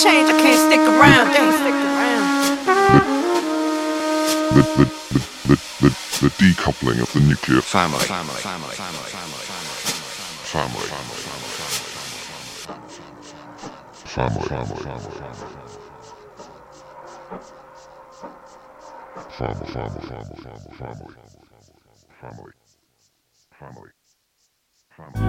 change, I can't stick around. The decoupling of the nuclear family. Family.